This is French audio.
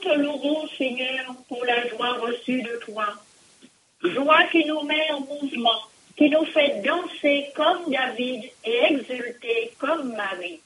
te louons, Seigneur, pour la joie reçue de toi. Joie qui nous met en mouvement, qui nous fait danser comme David et exulter comme Marie.